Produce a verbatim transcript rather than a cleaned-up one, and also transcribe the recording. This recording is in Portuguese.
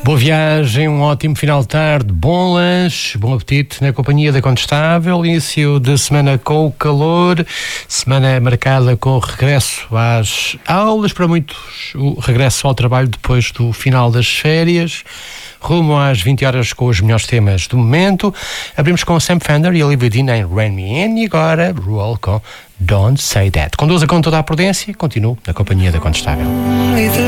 Boa viagem, um ótimo final de tarde, bom lanche, bom apetite na companhia da Condestável. Início de semana com o calor, semana marcada com o regresso às aulas, para muitos o regresso ao trabalho depois do final das férias. Rumo às vinte horas com os melhores temas do momento. Abrimos com Sam Fender e Olivia Dean em Rain Me In e agora Ruel com Don't Say That. Conduza com toda a prudência, continuo na companhia da Condestável.